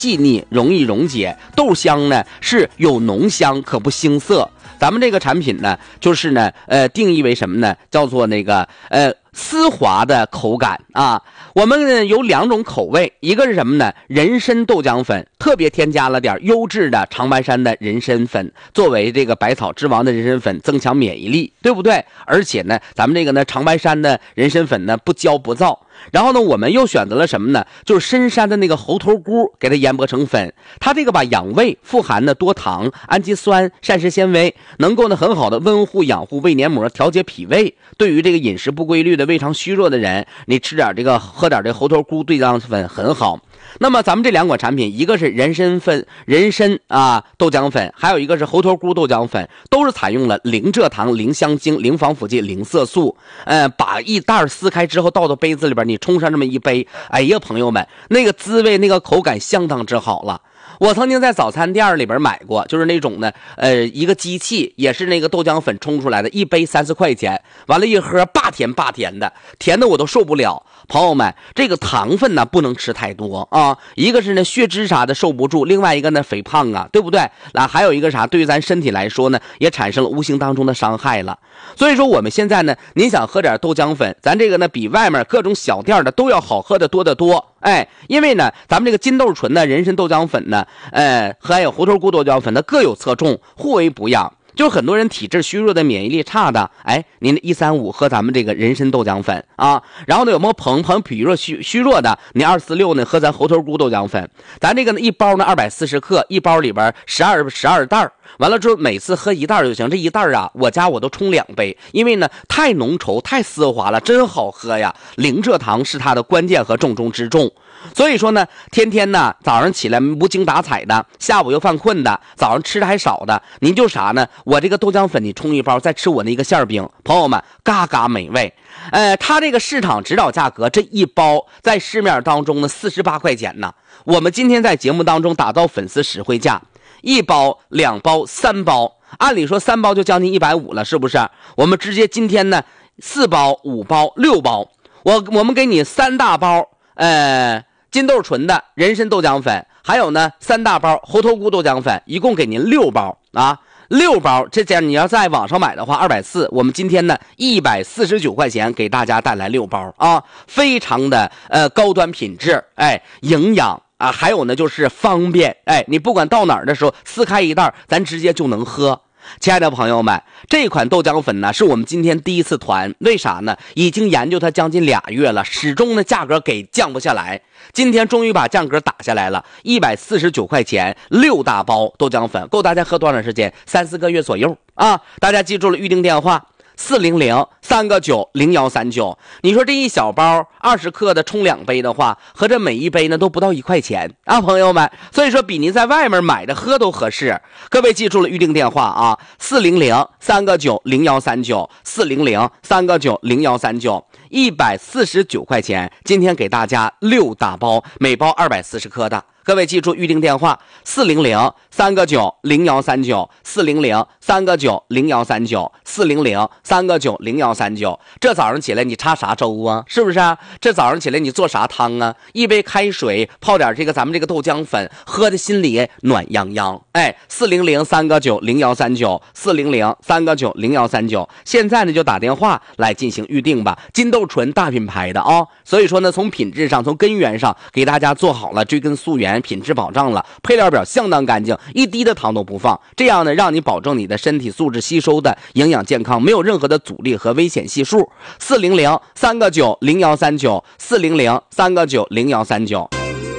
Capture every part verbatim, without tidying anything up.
细腻，容易溶解。豆香呢是有浓香，可不腥涩。咱们这个产品呢，就是呢，呃，定义为什么呢？叫做那个呃丝滑的口感啊。我们呢有两种口味，一个是什么呢？人参豆浆粉，特别添加了点优质的长白山的人参粉，作为这个百草之王的人参粉，增强免疫力，对不对？而且呢，咱们这个呢长白山的人参粉呢不焦不燥。然后呢，我们又选择了什么呢？就是深山的那个猴头菇，给它研磨成粉。它这个吧养胃，富含的多糖、氨基酸、膳食纤维，能够呢很好的温护养护胃黏膜，调节脾胃。对于这个饮食不规律的、胃肠虚弱的人，你吃点这个，喝点这个猴头菇对浆粉很好。那么咱们这两款产品，一个是人参粉、人参啊豆浆粉，还有一个是猴头菇豆浆粉，都是采用了零蔗糖、零香精、零防腐剂、零色素。呃，把一袋撕开之后倒到杯子里边，你冲上这么一杯，哎呀，朋友们，那个滋味、那个口感相当之好了。我曾经在早餐店里边买过，就是那种呢，呃，一个机器也是那个豆浆粉冲出来的，一杯三十块钱，完了，一喝霸甜霸甜的，甜的我都受不了。朋友们，这个糖分呢不能吃太多啊，一个是呢血脂啥的受不住，另外一个呢肥胖啊，对不对？那还有一个啥，对于咱身体来说呢，也产生了无形当中的伤害了。所以说我们现在呢，您想喝点豆浆粉，咱这个呢比外面各种小店的都要好喝的多得多。哎，因为呢，咱们这个金豆醇的人参豆浆粉呢，呃，还有猴头菇豆浆粉，它各有侧重，互为补养。就是很多人体质虚弱的、免疫力差的，哎，您的一三五喝咱们这个人参豆浆粉啊。然后呢，有没有朋朋脾弱虚虚弱的，你二四六呢喝咱猴头菇豆浆粉。咱这个呢一包呢二百四十克，一包里边十二十二袋儿。完了之后，每次喝一袋就行。这一袋啊，我家我都冲两杯，因为呢太浓稠、太丝滑了，真好喝呀。零蔗糖是它的关键和重中之重。所以说呢，天天呢早上起来无精打采的，下午又犯困的，早上吃的还少的，您就啥呢？我这个豆浆粉你冲一包，再吃我那个馅饼，朋友们，嘎嘎美味。呃，它这个市场指导价格这一包在市面当中呢四十八块钱呢。我们今天在节目当中打造粉丝实惠价。一包、两包、三包，按理说三包就将近一百五了，是不是？我们直接今天呢，四包、五包、六包，我我们给你三大包，呃，金豆醇的人参豆浆粉，还有呢三大包猴头菇豆浆粉，一共给您六包啊，六包。这样你要在网上买的话，二百四，我们今天呢一百四十九块钱给大家带来六包啊，非常的呃高端品质，哎，营养。啊，还有呢，就是方便，哎，你不管到哪儿的时候，撕开一袋，咱直接就能喝。亲爱的朋友们，这款豆浆粉呢，是我们今天第一次团，为啥呢？已经研究它将近俩月了，始终呢价格给降不下来。今天终于把价格打下来了，一百四十九块钱，六大包豆浆粉，够大家喝多长时间？三四个月左右啊！大家记住了预定电话。四零零三个九零幺三九，你说这一小包二十克的冲两杯的话，和这每一杯呢都不到一块钱啊，朋友们，所以说比您在外面买着喝都合适。各位记住了预定电话啊，四零零三个九零幺三九，四零零三个九零幺三九，一百四十九块钱，今天给大家六大包，每包二百四十克的。各位记住预定电话四零零三个九零幺三九，四零零三个九零幺三九，四零零三个九零幺三九。这早上起来你插啥粥啊？是不是啊？这早上起来你做啥汤啊？一杯开水泡点这个咱们这个豆浆粉，喝的心里暖洋洋。哎，四零零三个九零幺三九，四零零三个九零幺三九。现在呢就打电话来进行预定吧。金豆醇大品牌的啊、哦，所以说呢从品质上从根源上给大家做好了追根溯源。品质保障了，配料表相当干净，一滴的糖都不放，这样呢让你保证你的身体素质吸收的营养健康，没有任何的阻力和危险系数。四零零三个九零幺三九，四零零三个九零幺三九。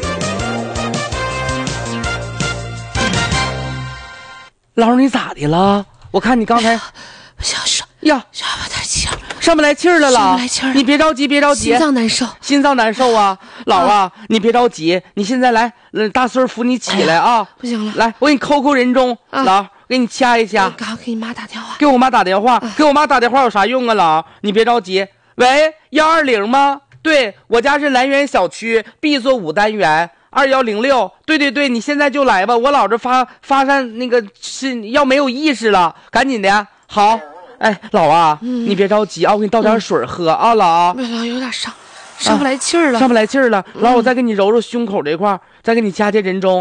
老师你咋的了？我看你刚才不想说呀， 上不太气儿， 上不来气儿了上不来气儿了， 你别着急，别着急， 心脏难受， 心脏难受啊，老啊，啊你别着急，你现在来，嗯，大孙扶你起来啊， 不行了， 来，我给你抠抠人中，啊、老，给你掐一掐， 赶快给你妈打电话， 给我妈打电话，啊、给我妈打电话有啥用啊，老，你别着急，喂，幺二零吗？对，我家是兰园小区 B 座五单元。二幺零六，对对对，你现在就来吧，我老这发发上那个是要没有意识了，赶紧的，好，哎，老啊，嗯、你别着急啊，我给你倒点水喝、嗯、啊，老， 老有点伤， 上不来气儿了， 上不来气儿了。然后我再给你揉揉胸口这块儿，再给你加些人中。